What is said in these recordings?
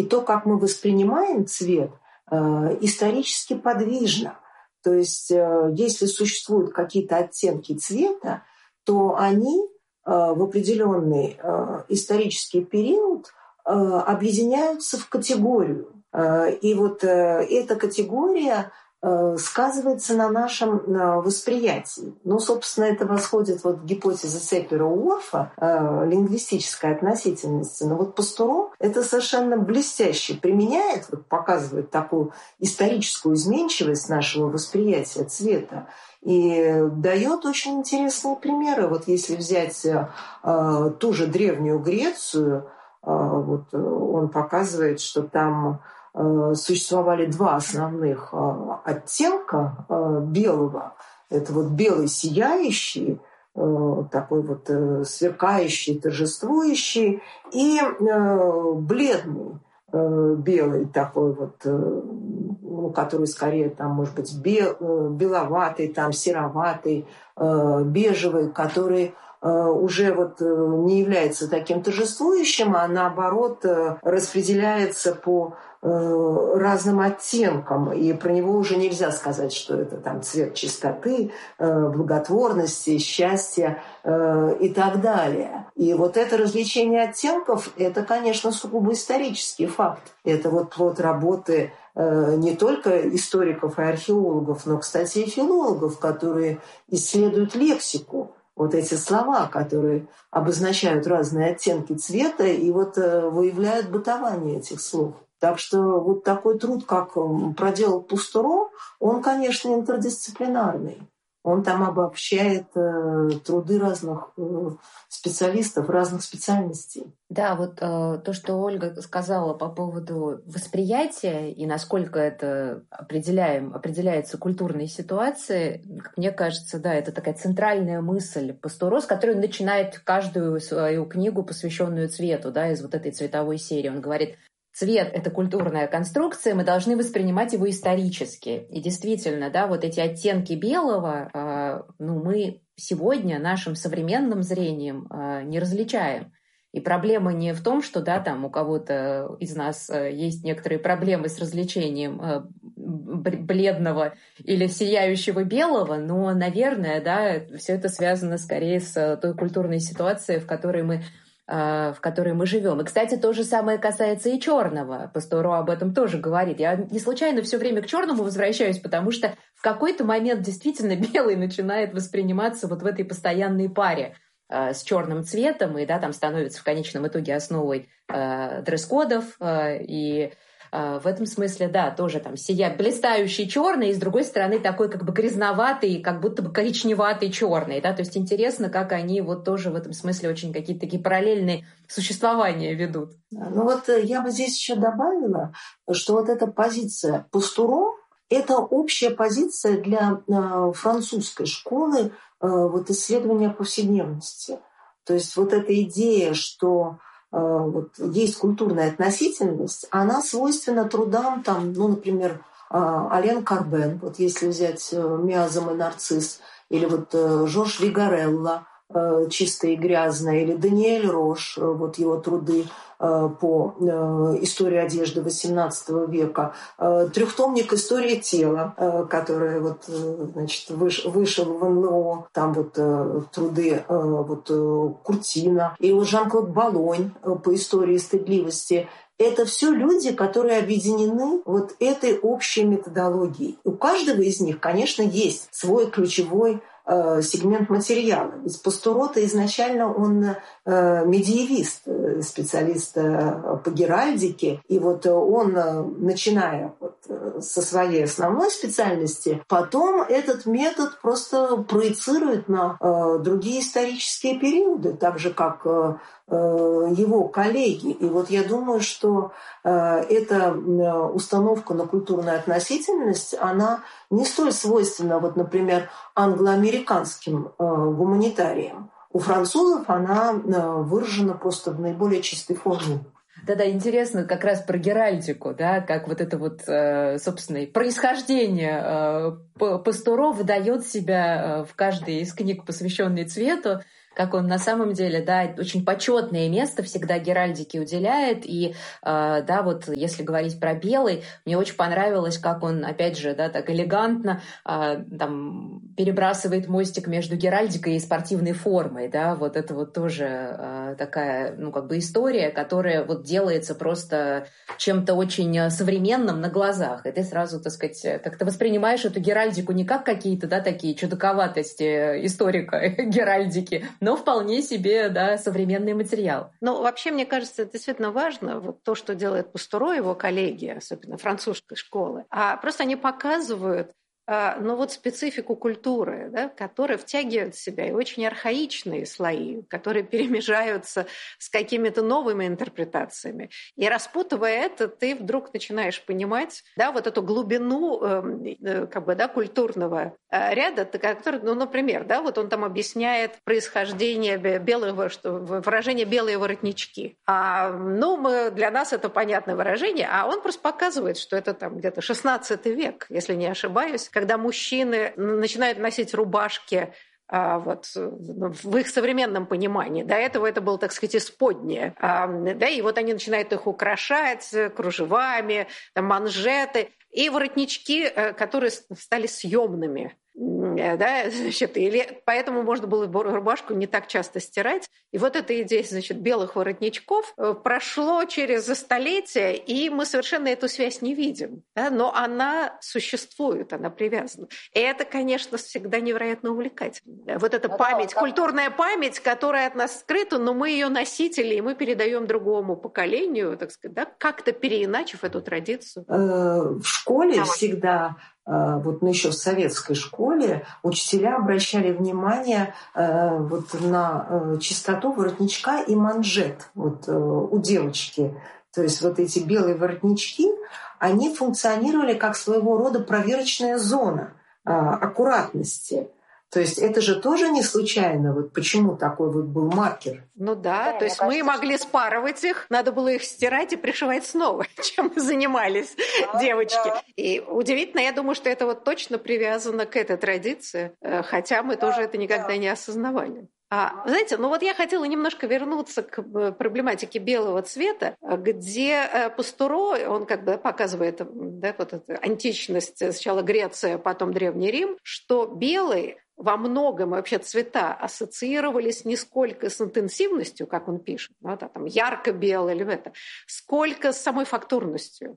то, как мы воспринимаем цвет, исторически подвижно. То есть если существуют какие-то оттенки цвета, то они в определенный исторический период объединяются в категорию. И вот эта категория сказывается на нашем восприятии. Ну, собственно, это восходит вот к гипотезе Цеппера-Уорфа лингвистической относительности. Но вот Пастуро это совершенно блестяще применяет, вот показывает такую историческую изменчивость нашего восприятия цвета и дает очень интересные примеры. Вот если взять ту же Древнюю Грецию, вот он показывает, что там существовали два основных оттенка белого. Это вот белый сияющий, такой вот сверкающий, торжествующий, и бледный белый такой вот, который скорее там, может быть, беловатый, там, сероватый, бежевый, который уже вот не является таким торжествующим, а наоборот распределяется по разным оттенкам, и про него уже нельзя сказать, что это там цвет чистоты, благотворности, счастья и так далее. И вот это развлечение оттенков, это, конечно, сугубо исторический факт. Это вот плод работы не только историков и археологов, но, кстати, и филологов, которые исследуют лексику. Вот эти слова, которые обозначают разные оттенки цвета и вот выявляют бытование этих слов. Так что вот такой труд, как проделал Пастуро, он, конечно, интердисциплинарный. Он там обобщает труды разных специалистов, разных специальностей. Да, вот то, что Ольга сказала по поводу восприятия и насколько это определяется культурной ситуацией, как мне кажется, да, это такая центральная мысль Пастуро, с которой он начинает каждую свою книгу, посвященную цвету, да, из вот этой цветовой серии. Он говорит: цвет — это культурная конструкция, мы должны воспринимать его исторически. И действительно, да, вот эти оттенки белого, мы сегодня нашим современным зрением не различаем. И проблема не в том, что, да, там у кого-то из нас есть некоторые проблемы с различением бледного или сияющего белого, но, наверное, да, все это связано скорее с той культурной ситуацией, в которой мы живем. И, кстати, то же самое касается и черного. Пастуро об этом тоже говорит. Я не случайно все время к черному возвращаюсь, потому что в какой-то момент действительно белый начинает восприниматься вот в этой постоянной паре с черным цветом, и да, там становится в конечном итоге основой дресс-кодов, и в этом смысле, да, тоже там блистающий черный, и с другой стороны такой как бы грязноватый, как будто бы коричневатый черный, да, то есть интересно, как они вот тоже в этом смысле очень какие-то такие параллельные существования ведут. Ну вот я бы здесь еще добавила, что вот эта позиция Пастуро – это общая позиция для французской школы вот исследования повседневности. То есть вот эта идея, что вот есть культурная относительность, она свойственна трудам, там, например, Ален Карбен, вот если взять «Миазм и нарцисс», или вот Жорж Вигарелла «Чистое и грязное», или Даниэль Рош, вот его труды по истории одежды XVIII века, трехтомник «История тела», который вот, значит, вышел в НЛО, там вот труды вот, Куртина, и вот Жан-Клод Болонь по истории стыдливости. Это все люди, которые объединены вот этой общей методологией. У каждого из них, конечно, есть свой ключевой сегмент материала. Ведь Пастуро-то изначально он медиевист, специалист по геральдике. И вот он, начиная вот со своей основной специальности, потом этот метод просто проецирует на другие исторические периоды, так же, как его коллеги. И вот я думаю, что эта установка на культурную относительность, она не столь свойственна, вот, например, англоамериканским гуманитариям. У французов она выражена просто в наиболее чистой форме. Да-да, интересно как раз про геральдику, да, как вот это вот, собственно, происхождение Пастуро выдает себя в каждой из книг, посвященной цвету. как он на самом деле, да, очень почетное место всегда геральдике уделяет. И, да, вот если говорить про белый, мне очень понравилось, как он, опять же, да, так элегантно там перебрасывает мостик между геральдикой и спортивной формой, да, вот это вот тоже такая, ну, как бы история, которая вот делается просто чем-то очень современным на глазах. И ты сразу, так сказать, как-то воспринимаешь эту геральдику не как какие-то, да, такие чудаковатости историка геральдики, но вполне себе, да, современный материал. Ну, вообще, мне кажется, это действительно важно, вот то, что делает Пастуро и его коллеги, особенно французской школы. А просто они показывают, ну вот специфику культуры, да, которая втягивает в себя и очень архаичные слои, которые перемежаются с какими-то новыми интерпретациями. И распутывая это, ты вдруг начинаешь понимать, да, вот эту глубину как бы, да, культурного ряда, который, ну, например, да, вот он там объясняет происхождение белого, выражение «белые воротнички». Ну, для нас это понятное выражение, а он просто показывает, что это там где-то 16 век, если не ошибаюсь, когда мужчины начинают носить рубашки вот, в их современном понимании. До этого это было, так сказать, исподнее. Да, и вот они начинают их украшать кружевами, там, манжеты и воротнички, которые стали съемными. Да, значит, поэтому можно было рубашку не так часто стирать. И вот эта идея, значит, белых воротничков прошло через столетия, и мы совершенно эту связь не видим. Да, но она существует, она привязана. И это, конечно, всегда невероятно увлекательно. Вот эта память, культурная память, которая от нас скрыта, но мы ее носители, и мы передаем другому поколению, так сказать, да, как-то переиначив эту традицию. В школе всегда... Вот еще в советской школе учителя обращали внимание вот на чистоту воротничка и манжет вот, у девочки. То есть вот эти белые воротнички, они функционировали как своего рода проверочная зона аккуратности. То есть это же тоже не случайно, вот почему такой вот был маркер. Ну да, то есть мы могли спарывать их, надо было их стирать и пришивать снова, чем мы занимались, девочки. Да. И удивительно, я думаю, что это вот точно привязано к этой традиции, хотя мы тоже это никогда не осознавали. Знаете, ну вот я хотела немножко вернуться к проблематике белого цвета, где Пастуро, он как бы показывает, да, вот эту античность, сначала Греция, потом Древний Рим, что белый во многом вообще цвета ассоциировались не сколько с интенсивностью, как он пишет, ну, да, там ярко-белый или это, сколько с самой фактурностью.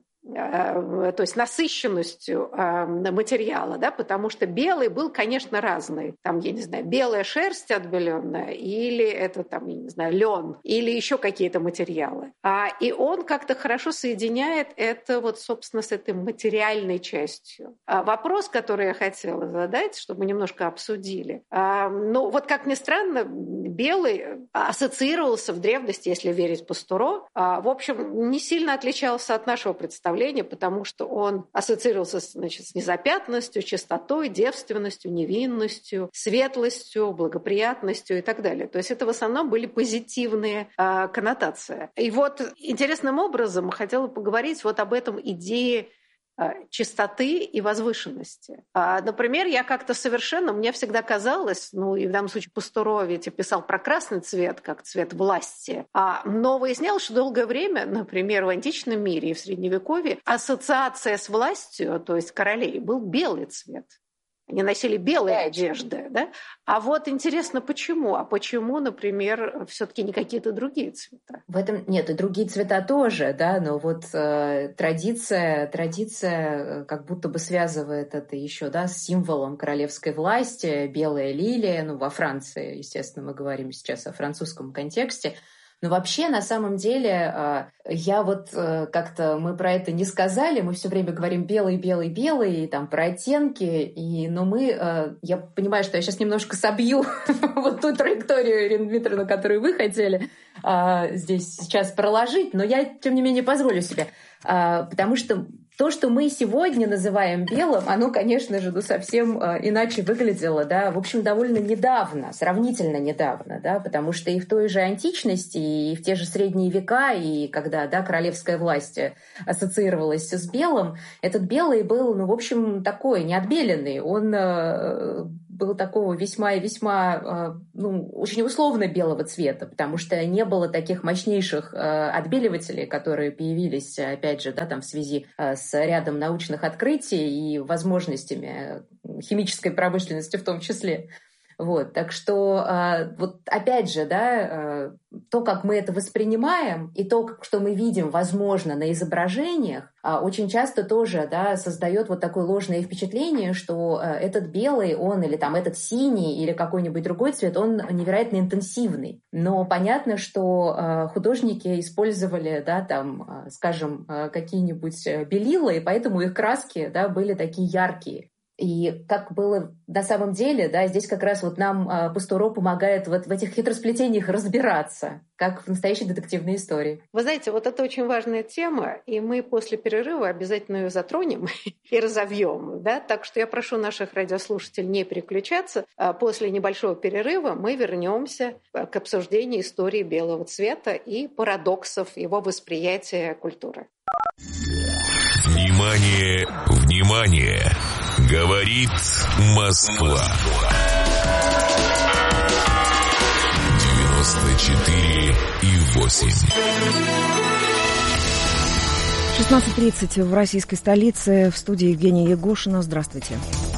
То есть насыщенностью материала, да, потому что белый был, конечно, разный. Там, я не знаю, белая шерсть отбеленная, или это там, я не знаю, лен, или еще какие-то материалы. И он как-то хорошо соединяет это вот, собственно, с этой материальной частью. Вопрос, который я хотела задать, чтобы мы немножко обсудили. Ну, вот как ни странно, белый ассоциировался в древности, если верить Пастуро, в общем, не сильно отличался от нашего представления, потому что он ассоциировался, значит, с незапятнанностью, чистотой, девственностью, невинностью, светлостью, благоприятностью и так далее. То есть это в основном были позитивные коннотации. И вот интересным образом хотела поговорить вот об этом идее чистоты и возвышенности. Например, я как-то совершенно, мне всегда казалось, ну и в данном случае Пастуро ведь писал про красный цвет, как цвет власти, но выяснялось, что долгое время, например, в античном мире и в Средневековье ассоциация с властью, то есть королей, был белый цвет. Они носили белые одежды, да? А вот интересно, почему? А почему, например, все-таки не какие-то другие цвета? В этом нет, и другие цвета тоже, да, но вот традиция как будто бы связывает это еще, да, с символом королевской власти, белая лилия, ну, во Франции, естественно, мы говорим сейчас о французском контексте. Но вообще, на самом деле, я вот как-то, мы про это не сказали, мы все время говорим белый, белый, белый, и там про оттенки, но я понимаю, что я сейчас немножко собью вот ту траекторию, Ирина Дмитриевна, которую вы хотели здесь сейчас проложить, но я, тем не менее, позволю себе, потому что то, что мы сегодня называем белым, оно, конечно же, совсем иначе выглядело, да, в общем, довольно недавно, сравнительно недавно, да, потому что и в той же античности, и в те же средние века, и когда, да, королевская власть ассоциировалась с белым, этот белый был, ну, в общем, такой, неотбеленный, он был такого весьма и весьма, очень условно белого цвета, потому что не было таких мощнейших отбеливателей, которые появились, опять же, в связи с рядом научных открытий и возможностями химической промышленности в том числе. Так что, опять же, то, как мы это воспринимаем, и то, что мы видим, возможно, на изображениях, очень часто тоже создает такое ложное впечатление, что этот белый, он или этот синий, или какой-нибудь другой цвет, он невероятно интенсивный. Но понятно, что художники использовали, скажем, какие-нибудь белила, и поэтому их краски, были такие яркие. И как было на самом деле, здесь как раз нам Пастуро помогает в этих хитросплетениях разбираться, как в настоящей детективной истории. Вы знаете, это очень важная тема, и мы после перерыва обязательно ее затронем и разовьем. Так что я прошу наших радиослушателей не переключаться. После небольшого перерыва мы вернемся к обсуждению истории белого цвета и парадоксов его восприятия культуры. Внимание, внимание! Говорит Москва. 94,8. 16:30 в российской столице. В студии Евгения Егошина. Здравствуйте.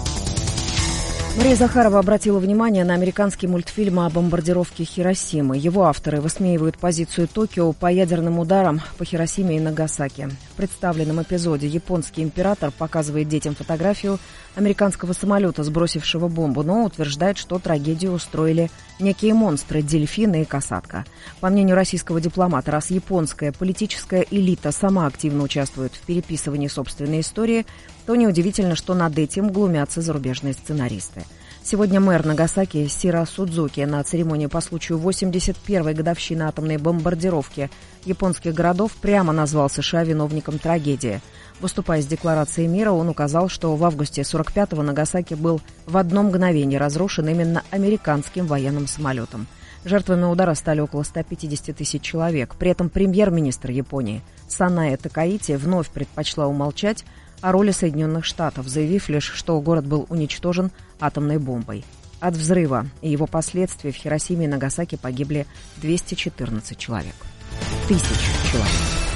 Мария Захарова обратила внимание на американский мультфильм о бомбардировке Хиросимы. Его авторы высмеивают позицию Токио по ядерным ударам по Хиросиме и Нагасаки. В представленном эпизоде японский император показывает детям фотографию американского самолета, сбросившего бомбу, но утверждает, что трагедию устроили некие монстры – дельфины и касатка. По мнению российского дипломата, раз японская политическая элита сама активно участвует в переписывании собственной истории, то неудивительно, что над этим глумятся зарубежные сценаристы. Сегодня мэр Нагасаки Сиро Судзуки на церемонии по случаю 81-й годовщины атомной бомбардировки японских городов прямо назвал США виновником трагедии. Выступая с декларацией мира, он указал, что в августе 45-го Нагасаки был в одно мгновение разрушен именно американским военным самолетом. Жертвами удара стали около 150 тысяч человек. При этом премьер-министр Японии Санае Такаити вновь предпочла умолчать о роли Соединенных Штатов, заявив лишь, что город был уничтожен атомной бомбой. От взрыва и его последствий в Хиросиме и Нагасаки погибли 214 человек. Тысячи человек.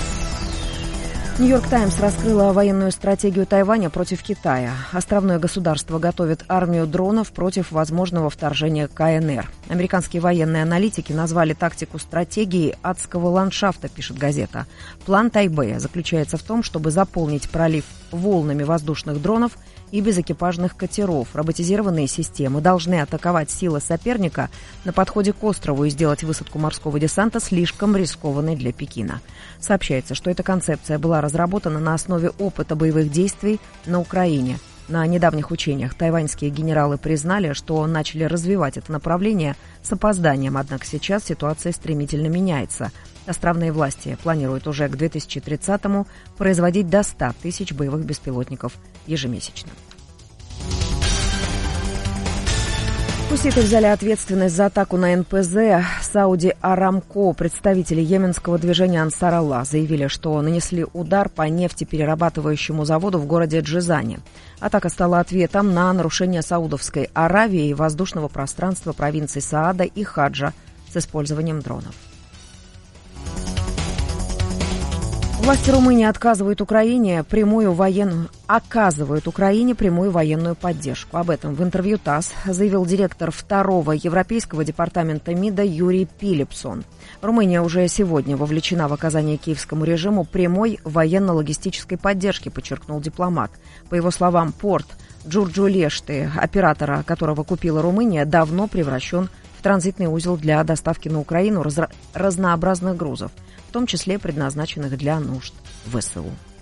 «Нью-Йорк Таймс» раскрыла военную стратегию Тайваня против Китая. Островное государство готовит армию дронов против возможного вторжения КНР. Американские военные аналитики назвали тактику стратегией адского ландшафта, пишет газета. План Тайбэя заключается в том, чтобы заполнить пролив волнами воздушных дронов и безэкипажных катеров. Роботизированные системы должны атаковать силы соперника на подходе к острову и сделать высадку морского десанта слишком рискованной для Пекина. Сообщается, что эта концепция была разработана на основе опыта боевых действий на Украине. На недавних учениях тайваньские генералы признали, что начали развивать это направление с опозданием, однако сейчас ситуация стремительно меняется. Островные власти планируют уже к 2030-му производить до 100 тысяч боевых беспилотников ежемесячно. Хуситы взяли ответственность за атаку на НПЗ Сауди Арамко. Представители йеменского движения Ансар Аллах заявили, что нанесли удар по нефтеперерабатывающему заводу в городе Джизане. Атака стала ответом на нарушение Саудовской Аравии и воздушного пространства провинций Саада и Хаджа с использованием дронов. Власти Румынии оказывают Украине прямую военную поддержку. Об этом в интервью ТАСС заявил директор второго европейского департамента МИДа Юрий Пилипсон. Румыния уже сегодня вовлечена в оказание киевскому режиму прямой военно-логистической поддержки, подчеркнул дипломат. По его словам, порт Джурджулешты, оператора которого купила Румыния, давно превращен в транзитный узел для доставки на Украину разнообразных грузов, в том числе предназначенных для нужд ВСУ.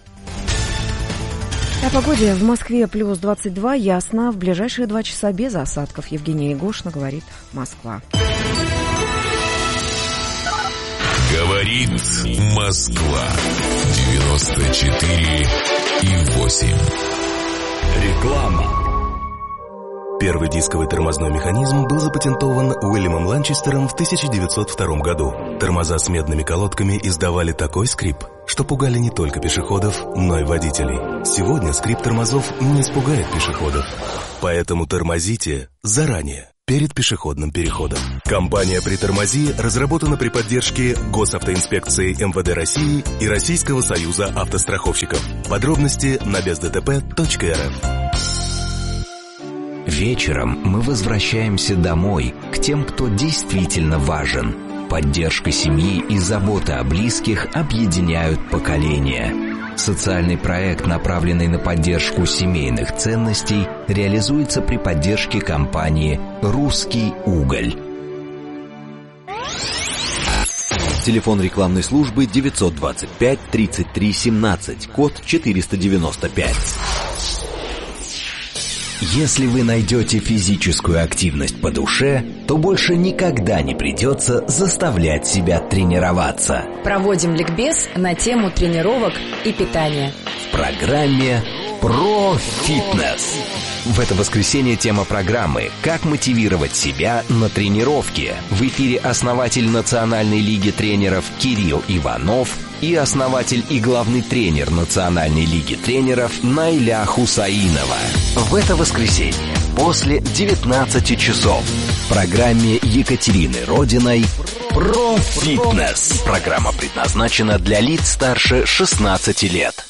О погоде. В Москве плюс 22, ясно. В ближайшие 2 часа без осадков. Евгения Егошина, говорит Москва. Говорит Москва. 94,8. Реклама. Первый дисковый тормозной механизм был запатентован Уильямом Ланчестером в 1902 году. Тормоза с медными колодками издавали такой скрип, что пугали не только пешеходов, но и водителей. Сегодня скрип тормозов не испугает пешеходов. Поэтому тормозите заранее, перед пешеходным переходом. Компания «Притормози» разработана при поддержке Госавтоинспекции МВД России и Российского союза автостраховщиков. Подробности на бездтп.рф. Вечером мы возвращаемся домой, к тем, кто действительно важен. Поддержка семьи и забота о близких объединяют поколения. Социальный проект, направленный на поддержку семейных ценностей, реализуется при поддержке компании «Русский уголь». Телефон рекламной службы 925 33 17, код 495. Если вы найдете физическую активность по душе, то больше никогда не придется заставлять себя тренироваться. Проводим ликбез на тему тренировок и питания. В программе «Про фитнес». В это воскресенье тема программы «Как мотивировать себя на тренировке». В эфире основатель Национальной лиги тренеров Кирилл Иванов и основатель и главный тренер Национальной лиги тренеров Найля Хусаинова. В это воскресенье после 19 часов в программе Екатерины Родиной «Про фитнес». Программа предназначена для лиц старше 16 лет.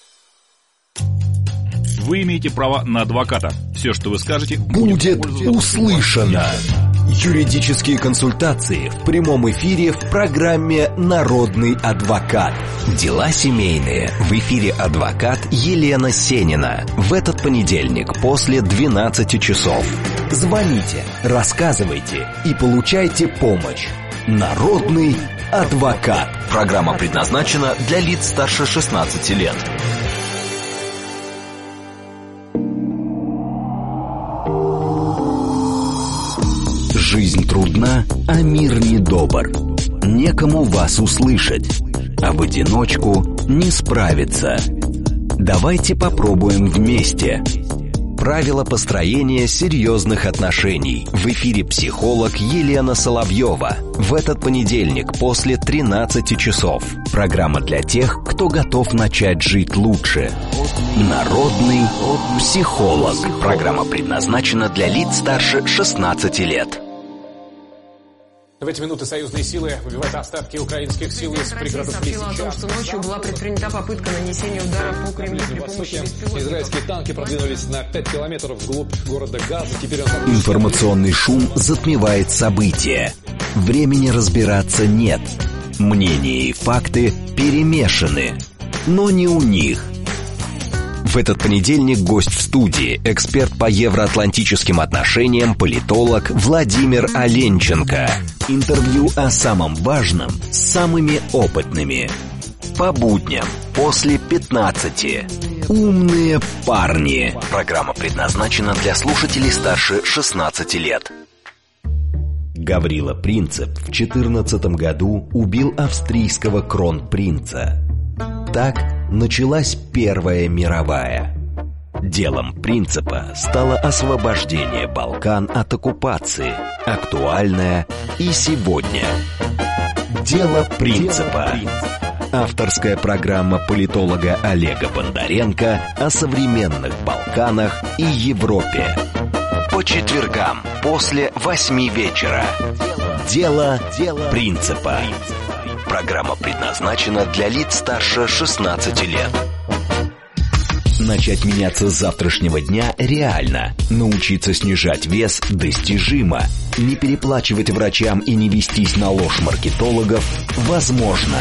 Вы имеете право на адвоката. Все, что вы скажете, будет услышано. Юридические консультации в прямом эфире в программе «Народный адвокат». Дела семейные. В эфире адвокат Елена Сенина. В этот понедельник после 12 часов. Звоните, рассказывайте и получайте помощь. Народный адвокат. Программа предназначена для лиц старше 16 лет. Жизнь трудна, а мир недобр. Некому вас услышать, а в одиночку не справиться. Давайте попробуем вместе. Правила построения серьезных отношений. В эфире психолог Елена Соловьева. В этот понедельник после 13 часов. Программа для тех, кто готов начать жить лучше. Народный психолог. Программа предназначена для лиц старше 16 лет. В эти минуты союзные силы выбивают остатки украинских сил из пригородов Лисичанска. Что ночью была предпринята попытка нанесения удара по Кремлю при помощи беспилотников. Израильские танки продвинулись на 5 километров вглубь города Газа. Теперь Информационный шум затмевает события. Времени разбираться нет. Мнения и факты перемешаны. Но не у них. В этот понедельник гость в студии, эксперт по евроатлантическим отношениям, политолог Владимир Оленченко. Интервью о самом важном с самыми опытными. По будням после 15. Умные парни. Программа предназначена для слушателей старше 16 лет. Гаврила Принцип в 14 году убил австрийского кронпринца. Так началась Первая мировая. Делом Принципа стало освобождение Балкан от оккупации, актуальное и сегодня. Дело Принципа. Авторская программа политолога Олега Бондаренко о современных Балканах и Европе. По четвергам после 8 вечера. Дело Принципа. Программа предназначена для лиц старше 16 лет. Начать меняться с завтрашнего дня реально. Научиться снижать вес достижимо. Не переплачивать врачам и не вестись на ложь маркетологов возможно.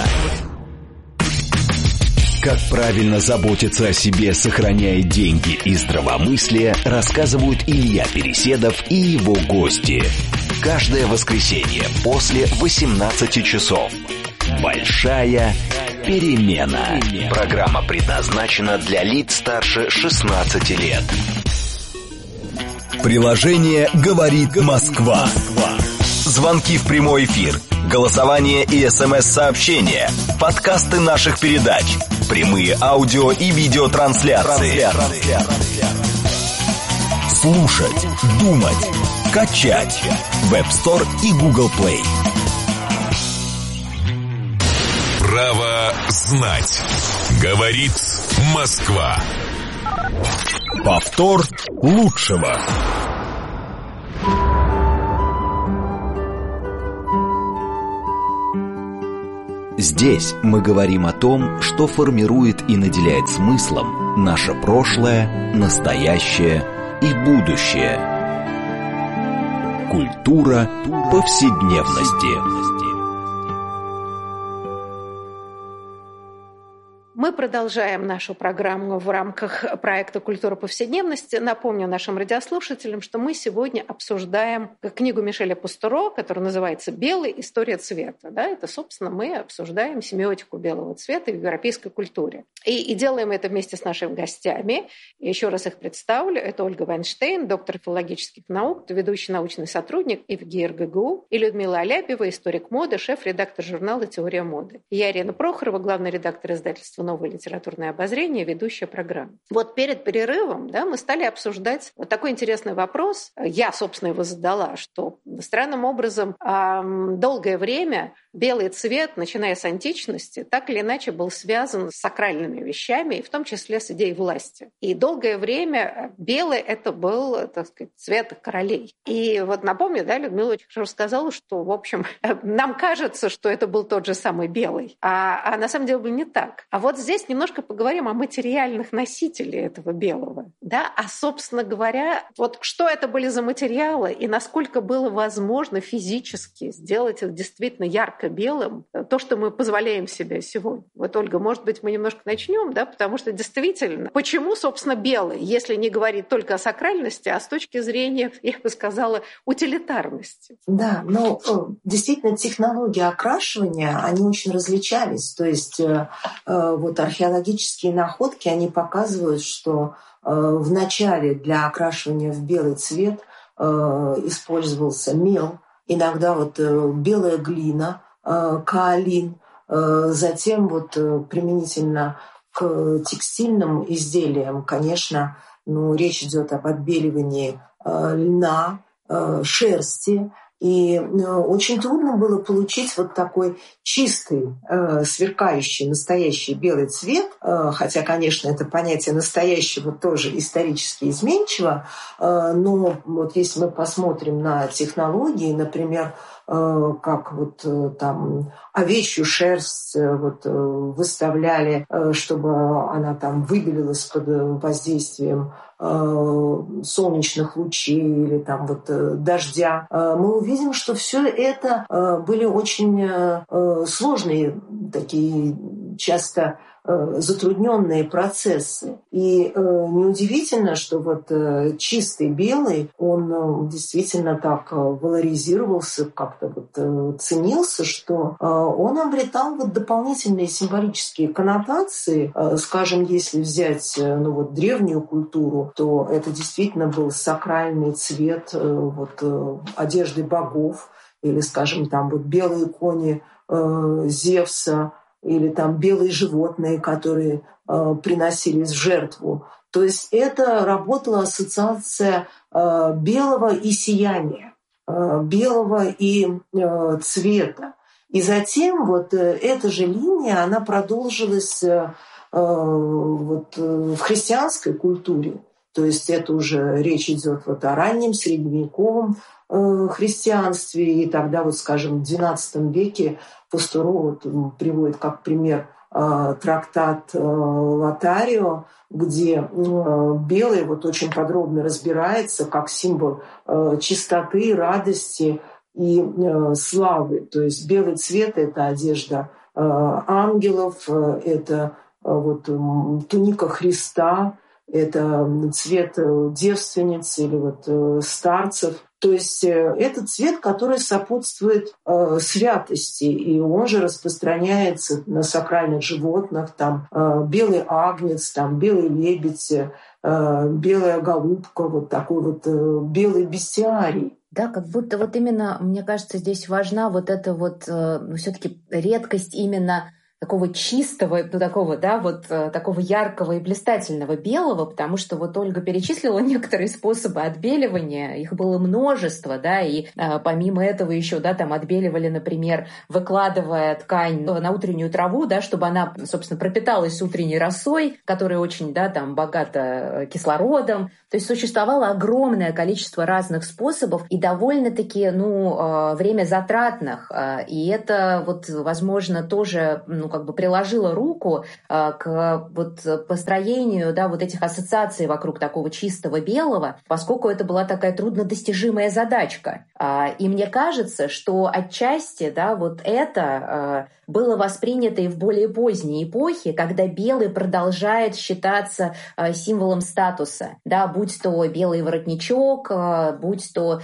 Как правильно заботиться о себе, сохраняя деньги и здравомыслие, рассказывают Илья Переседов и его гости. Каждое воскресенье после 18 часов. Большая перемена. Программа предназначена для лиц старше 16 лет. Приложение «Говорит Москва». Звонки в прямой эфир, голосование и СМС-сообщения, подкасты наших передач, прямые аудио и видеотрансляции. Слушать, думать, качать. В App Store и Google Play. Право знать. Говорит Москва. Повтор лучшего. Здесь мы говорим о том, что формирует и наделяет смыслом наше прошлое, настоящее и будущее. Культура повседневности. Мы продолжаем нашу программу в рамках проекта «Культура повседневности». Напомню нашим радиослушателям, что мы сегодня обсуждаем книгу Мишеля Пастуро, которая называется «Белый. История цвета». Да, это, собственно, мы обсуждаем семиотику белого цвета в европейской культуре. И делаем это вместе с нашими гостями. Еще раз их представлю. Это Ольга Вайнштейн, доктор филологических наук, ведущий научный сотрудник ИВГИ РГГУ, и Людмила Аляпьева, историк моды, шеф-редактор журнала «Теория моды». Я Ирина Прохорова, главный редактор издательства «Новое литературное обозрение», ведущая программы. Вот перед перерывом мы стали обсуждать вот такой интересный вопрос. Я, собственно, его задала, что странным образом долгое время белый цвет, начиная с античности, так или иначе был связан с сакральными вещами, и в том числе с идеей власти. И долгое время белый – это был, так сказать, цвет королей. И вот напомню, Людмила очень хорошо сказала, что, в общем, нам кажется, что это был тот же самый белый, а на самом деле было не так. А вот здесь немножко поговорим о материальных носителях этого белого. А, собственно говоря, вот что это были за материалы и насколько было возможно физически сделать их действительно ярко-белым, то, что мы позволяем себе сегодня. Вот, Ольга, может быть, мы немножко начнем, потому что действительно, почему, собственно, белый, если не говорить только о сакральности, а с точки зрения, я бы сказала, утилитарности? Да, действительно, технологии окрашивания, они очень различались. То есть вот археологические находки, они показывают, что вначале для окрашивания в белый цвет использовался мел, иногда белая глина, каолин, затем применительно к текстильным изделиям, конечно, речь идет об отбеливании льна, шерсти. И очень трудно было получить вот такой чистый, сверкающий, настоящий белый цвет, хотя, конечно, это понятие настоящего тоже исторически изменчиво, но вот если мы посмотрим на технологии, например, как там овечью шерсть выставляли, чтобы она там выбелилась под воздействием солнечных лучей или дождя, мы увидим, что все это были очень сложные, такие часто затрудненные процессы. И неудивительно, что чистый белый, он действительно так валоризировался, как-то ценился, что он обретал дополнительные символические коннотации. Скажем, если взять древнюю культуру, то это действительно был сакральный цвет одежды богов, или, скажем, белые кони Зевса, или белые животные, которые приносились в жертву. То есть это работала ассоциация белого и сияния, белого и цвета. И затем эта же линия, она продолжилась в христианской культуре. То есть это уже речь идет о раннем средневековом христианстве. И тогда, скажем, в XII веке Пастуро приводит как пример трактат Лотарио, где белый очень подробно разбирается как символ чистоты, радости и славы. То есть белый цвет – это одежда ангелов, это туника Христа, это цвет девственниц или старцев. То есть это цвет, который сопутствует святости, и он же распространяется на сакральных животных, белый агнец, белый лебедь, белая голубка, такой белый бестиарий. Да, как будто именно, мне кажется, здесь важна эта все-таки редкость именно такого чистого, такого, да, вот такого яркого и блистательного белого, потому что вот Ольга перечислила некоторые способы отбеливания, их было множество, да, и помимо этого еще, да, там отбеливали, например, выкладывая ткань на утреннюю траву, да, чтобы она, собственно, пропиталась утренней росой, которая очень, да, там богата кислородом. То есть существовало огромное количество разных способов и довольно-таки, время затратных. И это вот, возможно, тоже, приложило руку к вот построению, да, вот этих ассоциаций вокруг такого чистого белого, поскольку это была такая труднодостижимая задачка. И мне кажется, что отчасти, да, вот это было воспринято и в более поздней эпохе, когда белый продолжает считаться символом статуса, да, будь то белый воротничок, будь то,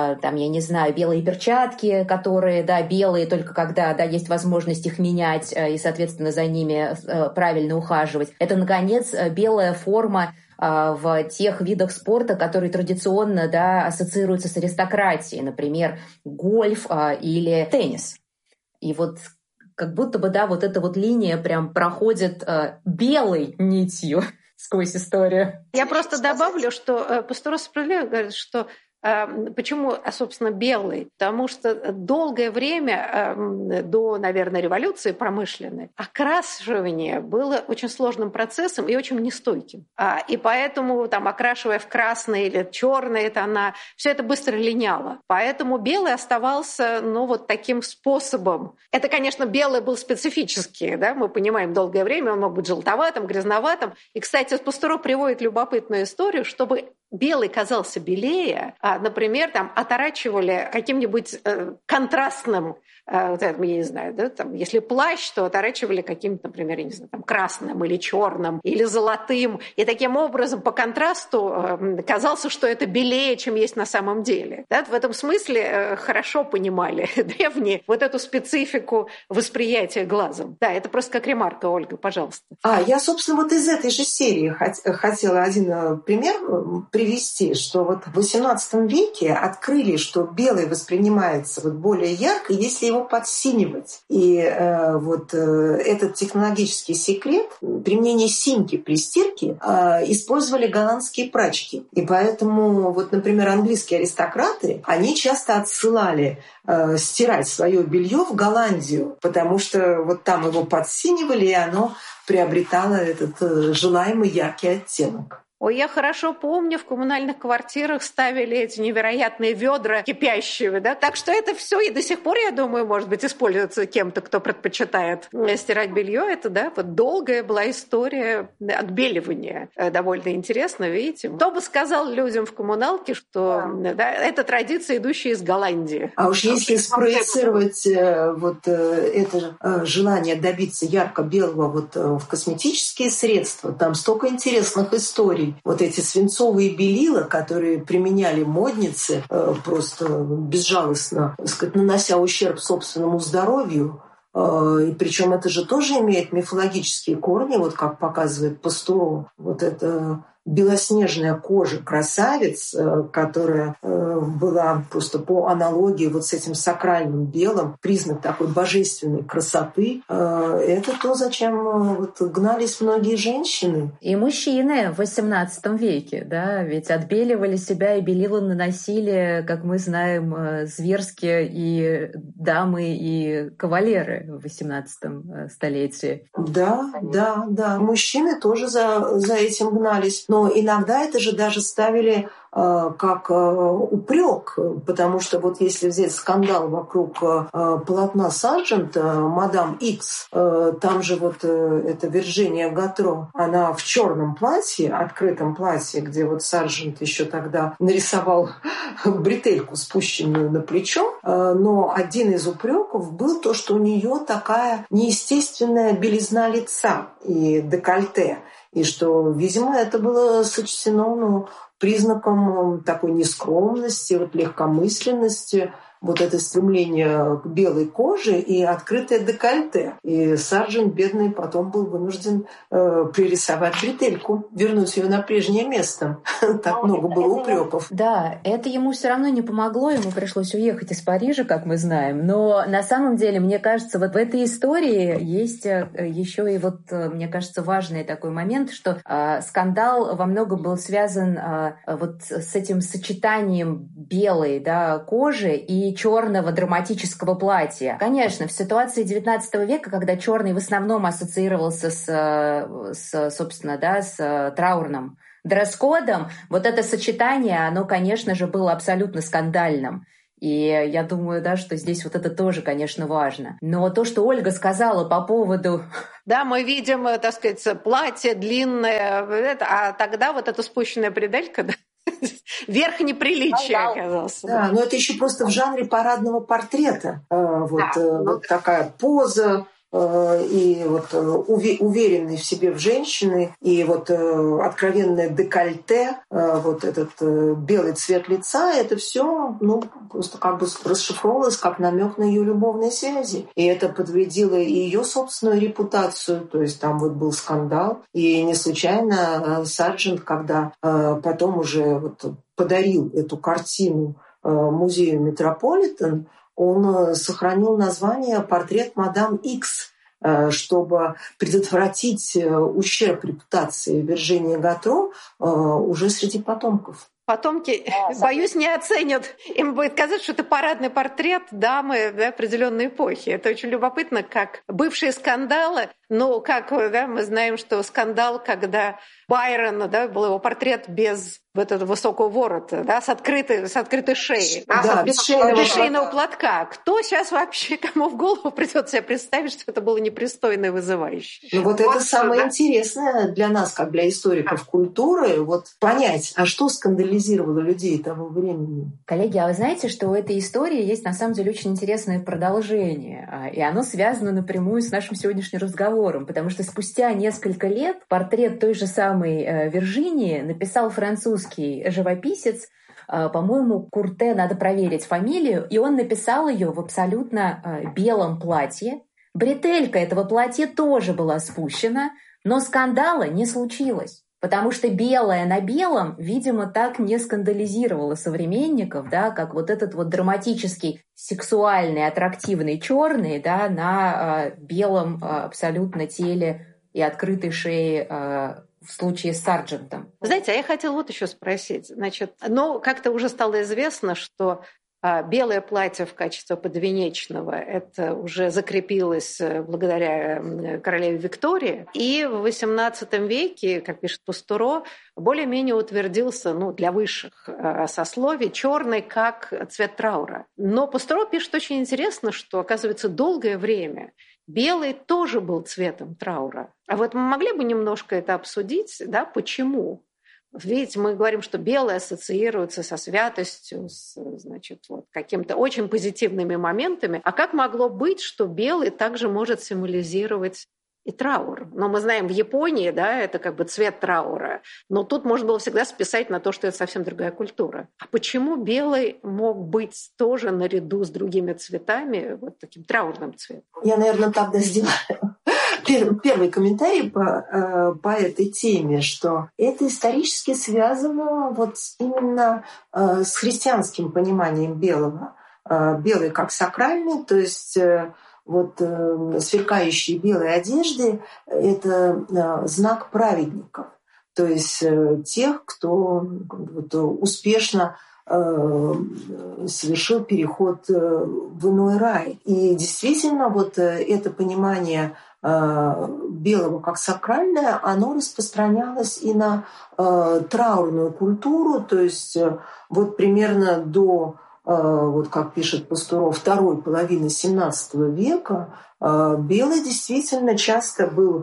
белые перчатки, которые, да, белые только когда, да, есть возможность их менять и, соответственно, за ними правильно ухаживать. Это, наконец, белая форма в тех видах спорта, которые традиционно, да, ассоциируются с аристократией, например, гольф или теннис. И вот как будто бы, да, вот эта вот линия прям проходит белой нитью сквозь историю. Я просто добавлю, что Пастуро справедливо говорит, что почему, собственно, белый? Потому что долгое время, до, наверное, революции промышленной, окрашивание было очень сложным процессом и очень нестойким. И поэтому, там, окрашивая в красные или черные тона, все это быстро линяло. Поэтому белый оставался, вот таким способом. Это, конечно, белый был специфический, да? Мы понимаем, долгое время он мог быть желтоватым, грязноватым. И, кстати, Пастуро приводит любопытную историю, чтобы белый казался белее, например, там оторачивали каким-нибудь контрастным, я не знаю, да, там, если плащ, то оторачивали каким-то, например, я не знаю, там, красным или черным, или золотым. И таким образом по контрасту казалось, что это белее, чем есть на самом деле. Да? В этом смысле хорошо понимали древние вот эту специфику восприятия глазом. Да, это просто как ремарка, Ольга, пожалуйста. Я, собственно, вот из этой же серии хотела один пример привести, что вот в XVIII веке открыли, что белый воспринимается вот более ярко, если его подсинивать. И этот технологический секрет применения синьки при стирке использовали голландские прачки. И поэтому, вот, например, английские аристократы, они часто отсылали стирать свое белье в Голландию, потому что вот там его подсинивали, и оно приобретало этот желаемый яркий оттенок. Ой, я хорошо помню, в коммунальных квартирах ставили эти невероятные ведра кипящие, да, так что это все и до сих пор, я думаю, может быть, используется кем-то, кто предпочитает стирать белье. Это, да, вот долгая была история отбеливания, довольно интересно, видите. Кто бы сказал людям в коммуналке, что да, это традиция, идущая из Голландии. А уж если спроецировать это желание добиться ярко-белого в косметические средства, там столько интересных историй. Вот эти свинцовые белила, которые применяли модницы просто безжалостно, так сказать, нанося ущерб собственному здоровью. И причем это же тоже имеет мифологические корни, вот как показывает Пастуро. Вот это белоснежная кожа красавиц, которая была просто по аналогии вот с этим сакральным белым, признак такой божественной красоты. Это то, зачем гнались многие женщины. И мужчины в XVIII веке, да, ведь отбеливали себя и белила наносили, как мы знаем, зверски и дамы, и кавалеры в XVIII столетии. Да. Мужчины тоже за этим гнались. Но иногда это же даже ставили как упрек, потому что вот если взять скандал вокруг полотна Сарджента «Мадам Икс», там же вот эта Вирджиния Гатро, она в черном платье, открытом платье, где вот Сарджент еще тогда нарисовал бретельку, спущенную на плечо, но один из упреков был то, что у нее такая неестественная белизна лица и декольте, и что, видимо, это было сочтено признаком такой нескромности, легкомысленности, вот это стремление к белой коже и открытое декольте. И Сарджент, бедный, потом был вынужден пририсовать бретельку, вернуть ее на прежнее место. Так много было упреков. Да, это ему все равно не помогло, ему пришлось уехать из Парижа, как мы знаем. Но на самом деле, мне кажется, вот в этой истории есть еще и вот, мне кажется, важный такой момент, что скандал во многом был связан вот с этим сочетанием белой, да, кожи и черного драматического платья. Конечно, в ситуации XIX века, когда черный в основном ассоциировался собственно, да, с траурным дресс-кодом, вот это сочетание, оно, конечно же, было абсолютно скандальным. И я думаю, да, что здесь вот это тоже, конечно, важно. Но то, что Ольга сказала по поводу... Да, мы видим, так сказать, платье длинное, а тогда вот эта спущенная бределька, да, верх неприличия оказался. Да, но это еще просто в жанре парадного портрета. Вот такая поза, и вот уверенный в себе в женщине, и вот откровенное декольте, вот этот белый цвет лица, это все, просто как бы расшифровывалось как намек на ее любовные связи. И это подтвердило и ее собственную репутацию, то есть там вот был скандал. И не случайно Сарджент, когда потом уже вот подарил эту картину музею Метрополитен, он сохранил название «Портрет мадам Икс», чтобы предотвратить ущерб репутации Вирджинии Гатро уже среди потомков. Потомки, боюсь, не оценят. Им будет казаться, что это парадный портрет дамы определенной эпохи. Это очень любопытно, как бывшие скандалы. Ну, как мы знаем, что скандал, когда Байрон, был его портрет без этого высокого ворота, с открытой шеей. Да, без шейного платка. Кто сейчас вообще, кому в голову придет себе представить, что это было непристойно и вызывающе? Ну, вот это самое интересное для нас, как для историков культуры, вот понять, а что скандализировало людей того времени. Коллеги, а вы знаете, что у этой истории есть на самом деле очень интересное продолжение, и оно связано напрямую с нашим сегодняшним разговором, потому что спустя несколько лет портрет той же самой Вирджинии написал французский живописец, по-моему, Курте, надо проверить фамилию, и он написал ее в абсолютно белом платье. Бретелька этого платья тоже была спущена, но скандала не случилось. Потому что белое на белом, видимо, так не скандализировало современников, как вот этот вот драматический, сексуальный, аттрактивный черный, на белом абсолютно теле и открытой шее в случае с Сарджентом. Знаете, а я хотела вот еще спросить. Значит, как-то уже стало известно, что белое платье в качестве подвенечного это уже закрепилось благодаря королеве Виктории. И в XVIII веке, как пишет Пастуро, более-менее утвердился для высших сословий черный как цвет траура. Но Пастуро пишет очень интересно, что, оказывается, долгое время белый тоже был цветом траура. А вот мы могли бы немножко это обсудить, почему? Видите, мы говорим, что белое ассоциируется со святостью, с какими-то очень позитивными моментами. А как могло быть, что белый также может символизировать и траур? Но мы знаем, в Японии, это как бы цвет траура. Но тут можно было всегда списать на то, что это совсем другая культура. А почему белый мог быть тоже наряду с другими цветами вот таким траурным цветом? Я, наверное, тогда сделаю первый комментарий по этой теме, что это исторически связано вот именно с христианским пониманием белого. Белый как сакральный, то есть вот сверкающие белые одежды – это знак праведников, то есть тех, кто успешно совершил переход в иной рай. И действительно вот это понимание белого как сакральное, оно распространялось и на траурную культуру, то есть вот примерно до, вот как пишет Пастуро, второй половины XVII века белый действительно часто был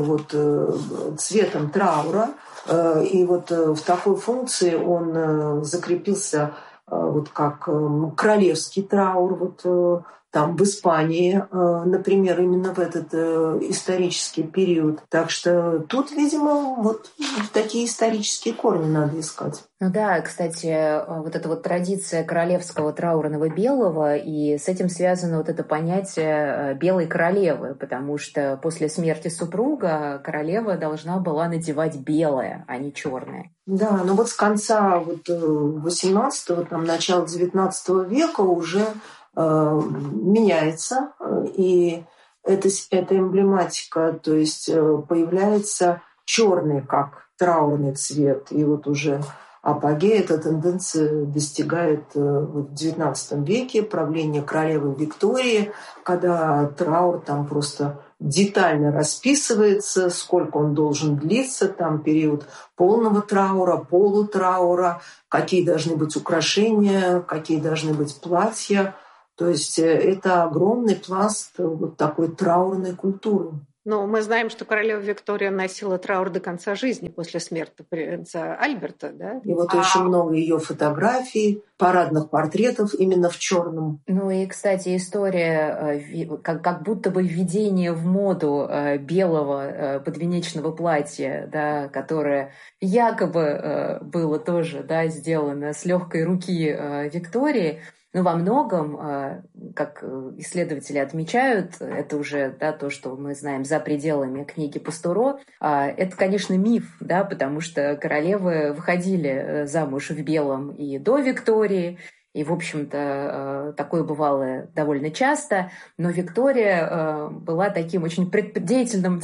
цветом траура, и вот в такой функции он закрепился вот как королевский траур, там в Испании, например, именно в этот исторический период. Так что тут, видимо, вот такие исторические корни надо искать. Ну да, кстати, вот эта вот традиция королевского траурного белого, и с этим связано вот это понятие белой королевы, потому что после смерти супруга королева должна была надевать белое, а не черное. Да, но вот с конца 18-го, там, начала 19 века уже меняется, и эта эмблематика, то есть появляется черный как траурный цвет, и вот уже апогей эта тенденция достигает в XIX веке правления королевы Виктории, когда траур там просто детально расписывается, сколько он должен длиться, там период полного траура, полутраура, какие должны быть украшения, какие должны быть платья. То есть это огромный пласт вот такой траурной культуры. Но мы знаем, что королева Виктория носила траур до конца жизни после смерти принца Альберта, да? И вот очень много ее фотографий, парадных портретов именно в черном. Ну и, кстати, история как будто бы введение в моду белого подвенечного платья, да, которое якобы было тоже, да, сделано с легкой руки Виктории. Но во многом, как исследователи отмечают, это уже, да, то, что мы знаем за пределами книги Пастуро, это, конечно, миф, да, потому что королевы выходили замуж в белом и до Виктории, и, в общем-то, такое бывало довольно часто, но Виктория была таким очень деятельным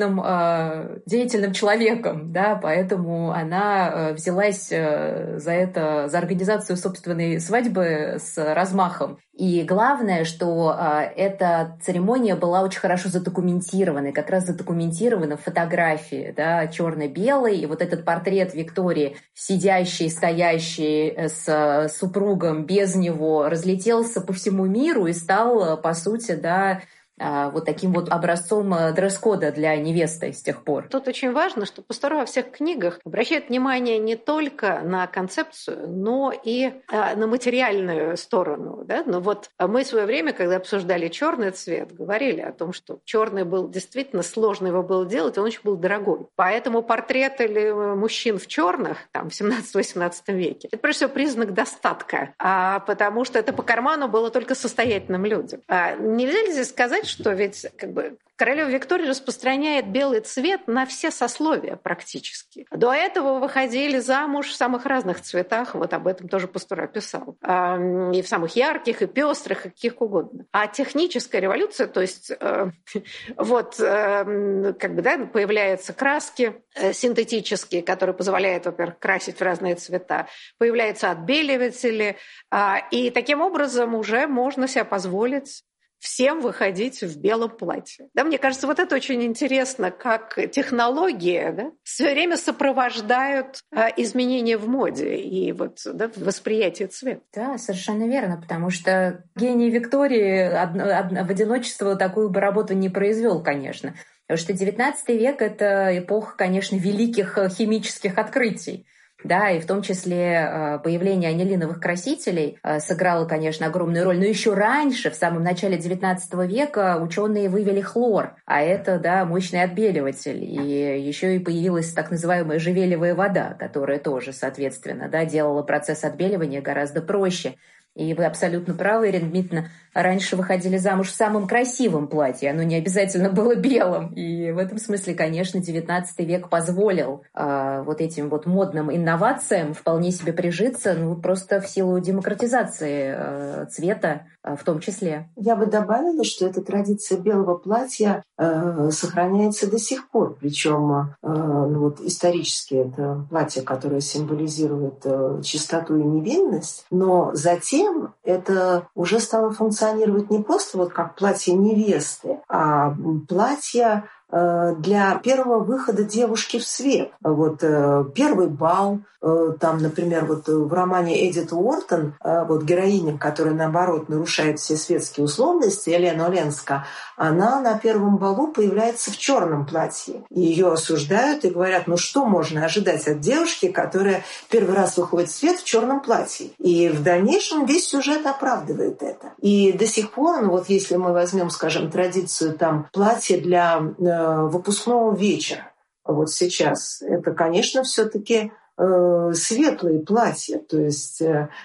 человеком, да, поэтому она взялась за организацию собственной свадьбы с размахом. И главное, что эта церемония была очень хорошо задокументирована, и как раз задокументирована в фотографии, да, черно-белой, и вот этот портрет Виктории, сидящий, стоящий с супругом без него, разлетелся по всему миру и стал, по сути, да, вот таким вот образцом дресс-кода для невесты с тех пор. Тут очень важно, что Пастуро во всех книгах обращает внимание не только на концепцию, но и на материальную сторону. Да? Но вот мы в свое время, когда обсуждали черный цвет, говорили о том, что черный был действительно сложно его было делать, он очень был дорогой. Поэтому портреты мужчин в черных там, в 17-18 веке это прежде всего признак достатка, потому что это по карману было только состоятельным людям. Нельзя ли здесь сказать, что ведь королева Виктория распространяет белый цвет на все сословия практически. До этого выходили замуж в самых разных цветах, вот об этом тоже Пастуро писал, и в самых ярких, и пестрых, и каких угодно. А техническая революция, то есть появляются краски синтетические, которые позволяют, во-первых, красить в разные цвета, появляются отбеливатели, и таким образом уже можно себе позволить всем выходить в белом платье. Да, мне кажется, вот это очень интересно, как технологии, да, все время сопровождают изменения в моде и вот, да, в восприятии цвета. Да, совершенно верно, потому что гений Виктории в одиночество такую бы работу не произвел, конечно. Потому что XIX век — это эпоха, конечно, великих химических открытий. Да, и в том числе появление анилиновых красителей сыграло, конечно, огромную роль. Но еще раньше, в самом начале XIX века, ученые вывели хлор, а это, да, мощный отбеливатель. И еще и появилась так называемая живелевая вода, которая тоже, соответственно, да, делала процесс отбеливания гораздо проще. И вы абсолютно правы, Ирина Дмитриевна, раньше выходили замуж в самом красивом платье, оно не обязательно было белым. И в этом смысле, конечно, XIX век позволил вот этим вот модным инновациям вполне себе прижиться, ну, просто в силу демократизации цвета в том числе. Я бы добавила, что эта традиция белого платья сохраняется до сих пор. Причем вот исторически это платье, которое символизирует чистоту и невинность, но затем это уже стало функционировать не просто вот как платье невесты, а платье для первого выхода девушки в свет. Вот первый бал, там, например, вот в романе Эдит Уортон, вот героиня, которая, наоборот, нарушает все светские условности, Елена Оленска, она на первом балу появляется в черном платье. Ее осуждают и говорят, ну что можно ожидать от девушки, которая первый раз выходит в свет в черном платье. И в дальнейшем весь сюжет оправдывает это. И до сих пор, ну вот если мы возьмем, скажем, традицию там платья для выпускного вечера, вот сейчас, это, конечно, все-таки светлые платья, то есть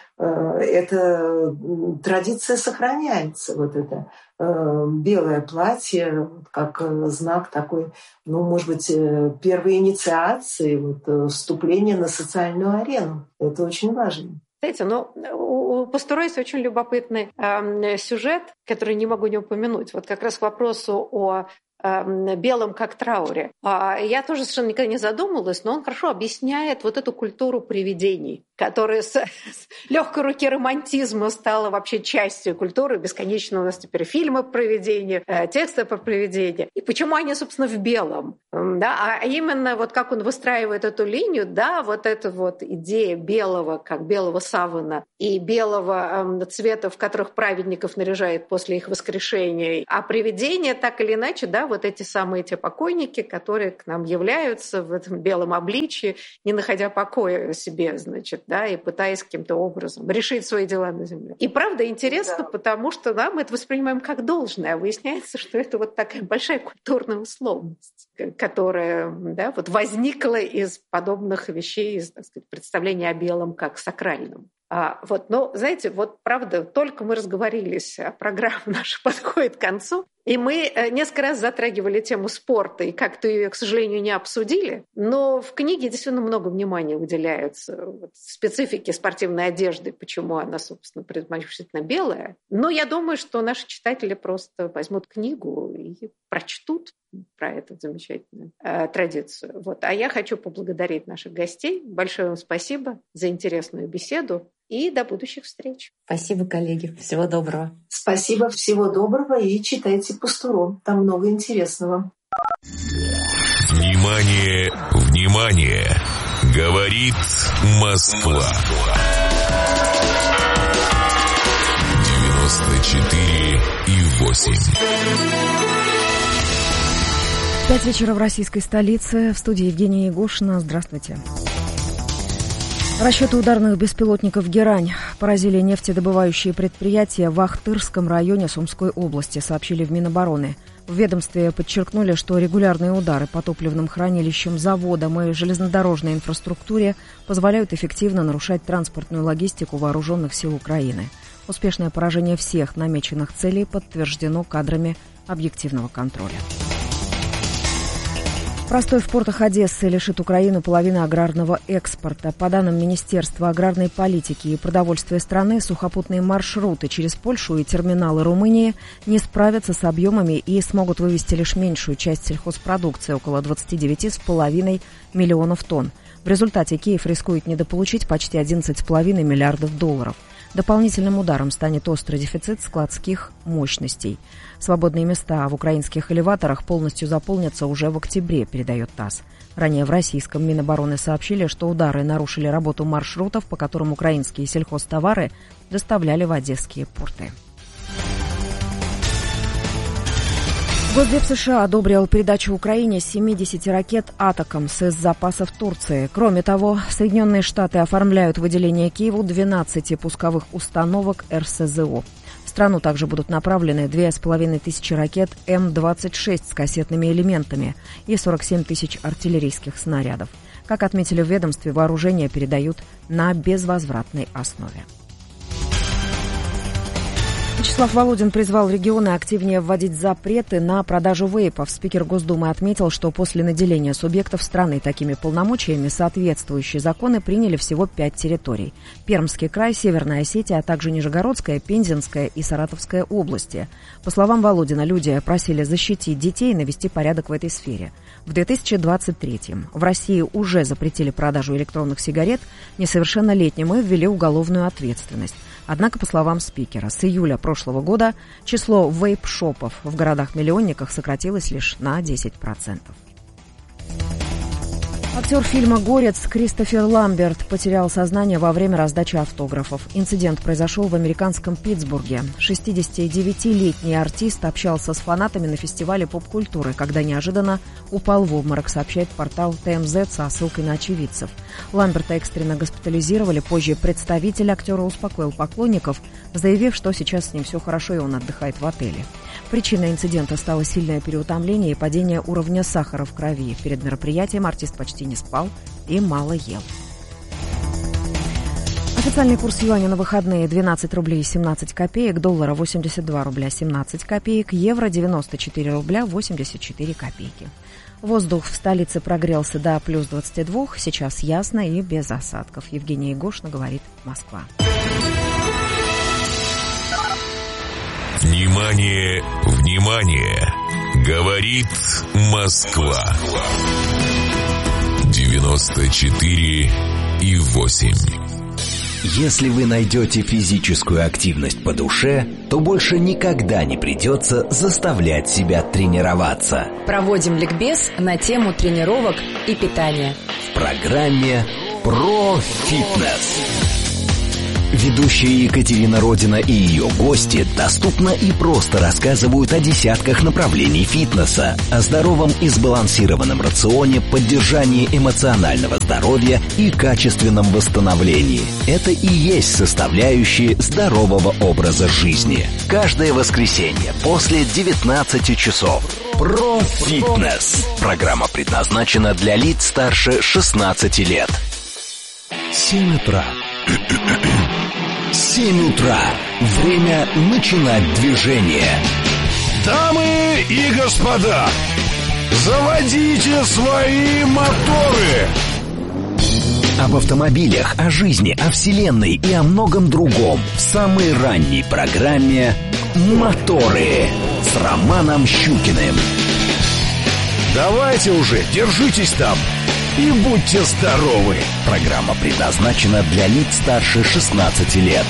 эта традиция сохраняется, вот это белое платье как знак такой, ну, может быть, первой инициации, вот, вступления на социальную арену. Это очень важно. Знаете, у Пастуроиса очень любопытный сюжет, который не могу не упомянуть. Вот как раз к вопросу о белом как трауре. Я тоже совершенно никогда не задумывалась, но он хорошо объясняет вот эту культуру привидений, которая с легкой руки романтизма стала вообще частью культуры. Бесконечно у нас теперь фильмы про привидения, тексты про привидения. И почему они, собственно, в белом? Да? А именно вот как он выстраивает эту линию, да, вот эта вот идея белого, как белого савана, и белого цвета, в которых праведников наряжает после их воскрешения. А привидения, так или иначе, да, вот эти самые те покойники, которые к нам являются в этом белом обличье, не находя покоя себе, значит, да, и пытаясь каким-то образом решить свои дела на земле. И правда интересно, да, потому что да, мы это воспринимаем как должное, а выясняется, что это вот такая большая культурная условность, которая, да, вот возникла из подобных вещей, из, так сказать, представления о белом как сакральном. Вот, но, знаете, вот правда, только мы разговорились, а программа наша подходит к концу, и мы несколько раз затрагивали тему спорта, и как-то ее, к сожалению, не обсудили, но в книге действительно много внимания уделяется вот специфике спортивной одежды, почему она, собственно, предпочтительно белая. Но я думаю, что наши читатели просто возьмут книгу и прочтут про эту замечательную традицию. Вот. А я хочу поблагодарить наших гостей. Большое вам спасибо за интересную беседу. И до будущих встреч. Спасибо, коллеги. Всего доброго. Спасибо, всего доброго. И читайте Пастуро. Там много интересного. Внимание, внимание! Говорит Москва. 94,8. 5 вечера в российской столице. В студии Евгения Егошина. Здравствуйте. Расчеты ударных беспилотников «Герань» поразили нефтедобывающие предприятия в Ахтырском районе Сумской области, сообщили в Минобороны. В ведомстве подчеркнули, что регулярные удары по топливным хранилищам, заводам и железнодорожной инфраструктуре позволяют эффективно нарушать транспортную логистику вооруженных сил Украины. Успешное поражение всех намеченных целей подтверждено кадрами объективного контроля. Простой в портах Одессы лишит Украину половины аграрного экспорта. По данным Министерства аграрной политики и продовольствия страны, сухопутные маршруты через Польшу и терминалы Румынии не справятся с объемами и смогут вывести лишь меньшую часть сельхозпродукции, около 29,5 миллионов тонн. В результате Киев рискует недополучить почти 11,5 миллиардов долларов. Дополнительным ударом станет острый дефицит складских мощностей. Свободные места в украинских элеваторах полностью заполнятся уже в октябре, передает ТАСС. Ранее в российском Минобороны сообщили, что удары нарушили работу маршрутов, по которым украинские сельхозтовары доставляли в одесские порты. Госдеп США одобрил передачу Украине 70 ракет «Атакамс» из запасов Турции. Кроме того, Соединенные Штаты оформляют выделение Киеву 12 пусковых установок РСЗО. В страну также будут направлены 2500 ракет М-26 с кассетными элементами и 47 тысяч артиллерийских снарядов. Как отметили в ведомстве, вооружение передают на безвозвратной основе. Вячеслав Володин призвал регионы активнее вводить запреты на продажу вейпов. Спикер Госдумы отметил, что после наделения субъектов страны такими полномочиями соответствующие законы приняли всего 5 территорий. Пермский край, Северная Осетия, а также Нижегородская, Пензенская и Саратовская области. По словам Володина, люди просили защитить детей и навести порядок в этой сфере. В 2023-м в России уже запретили продажу электронных сигарет, несовершеннолетним и ввели уголовную ответственность. Однако, по словам спикера, с июля прошлого прошлого года число вейп-шопов в городах-миллионниках сократилось лишь на 10%. Актер фильма «Горец» Кристофер Ламберт потерял сознание во время раздачи автографов. Инцидент произошел в американском Питтсбурге. 69-летний артист общался с фанатами на фестивале поп-культуры, когда неожиданно упал в обморок, сообщает портал ТМЗ со ссылкой на очевидцев. Ламберта экстренно госпитализировали. Позже представитель актера успокоил поклонников, заявив, что сейчас с ним все хорошо и он отдыхает в отеле. Причиной инцидента стало сильное переутомление и падение уровня сахара в крови. Перед мероприятием артист почти не спал и мало ел. Официальный курс юаня на выходные 12 рублей 17 копеек, доллара 82 рубля 17 копеек, евро 94 рубля 84 копейки. Воздух в столице прогрелся до плюс 22, сейчас ясно и без осадков. Евгения Егошина, говорит Москва. Внимание, внимание! Говорит Москва. 94,8. Если вы найдете физическую активность по душе, то больше никогда не придется заставлять себя тренироваться. Проводим ликбез на тему тренировок и питания. В программе «Про фитнес». Ведущая Екатерина Родина и ее гости доступно и просто рассказывают о десятках направлений фитнеса, о здоровом и сбалансированном рационе, поддержании эмоционального здоровья и качественном восстановлении. Это и есть составляющие здорового образа жизни. Каждое воскресенье после 19 часов. Про фитнес. Программа предназначена для лиц старше 16 лет. 7 утра. 7 утра. Время начинать движение. Дамы и господа, заводите свои моторы. Об автомобилях, о жизни, о вселенной и о многом другом в самой ранней программе «Моторы» с Романом Щукиным. Давайте уже, держитесь там и будьте здоровы. Программа предназначена для лиц старше 16 лет.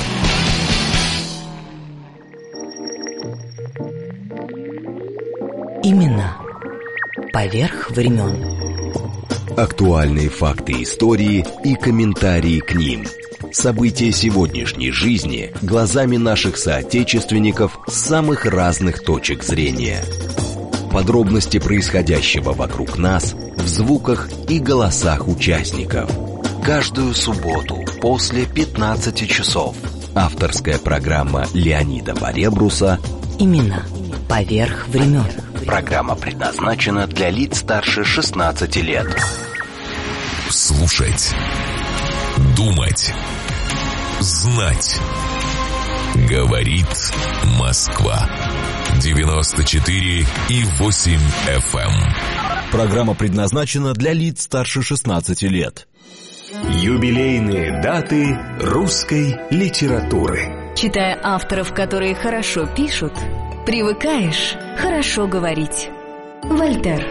Именно поверх времен. Актуальные факты истории и комментарии к ним. События сегодняшней жизни глазами наших соотечественников с самых разных точек зрения. Подробности происходящего вокруг нас в звуках и голосах участников. Каждую субботу после 15 часов. Авторская программа Леонида Баребруса «Именно поверх времен». Программа предназначена для лиц старше 16 лет. Слушать, думать, знать. Говорит Москва. 94,8 FM. Программа предназначена для лиц старше 16 лет. Юбилейные даты русской литературы. Читая авторов, которые хорошо пишут, привыкаешь хорошо говорить. Вольтер.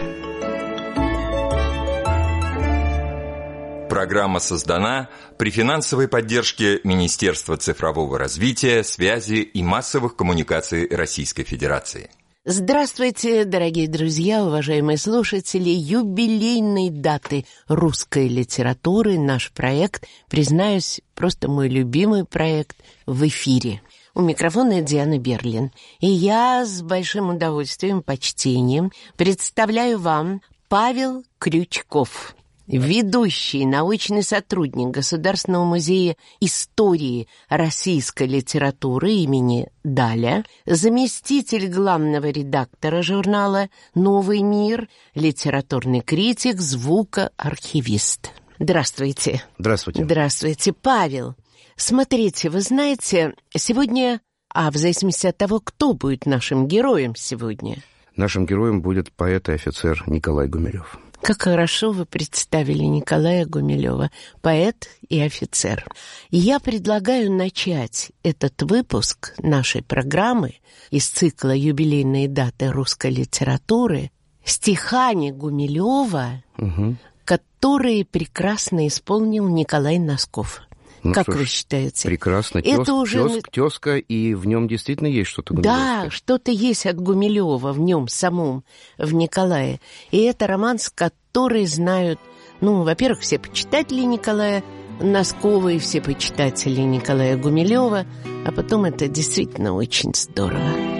Программа создана при финансовой поддержке Министерства цифрового развития, связи и массовых коммуникаций Российской Федерации. Здравствуйте, дорогие друзья, уважаемые слушатели. Юбилейные даты русской литературы. Наш проект, признаюсь, просто мой любимый проект в эфире. У микрофона Диана Берлин. И я с большим удовольствием, почтением представляю вам Павел Крючков, ведущий научный сотрудник Государственного музея истории российской литературы имени Даля, заместитель главного редактора журнала «Новый мир», литературный критик, звукоархивист. Здравствуйте. Здравствуйте. Здравствуйте, Павел. Смотрите, вы знаете, сегодня, в зависимости от того, кто будет нашим героем сегодня. Нашим героем будет поэт и офицер Николай Гумилев. Как хорошо вы представили Николая Гумилева, поэт и офицер. И я предлагаю начать этот выпуск нашей программы из цикла «Юбилейные даты русской литературы» стихами Гумилева, которые прекрасно исполнил Николай Носков. Ну, как вы считаете? Прекрасно. Это уже... Тезка, и в нем действительно есть что-то гумилевское. Да, что-то есть от Гумилева в нем самом, в Николае. И это роман, который знают, во-первых, все почитатели Николая Носкова и все почитатели Николая Гумилева, а потом это действительно очень здорово.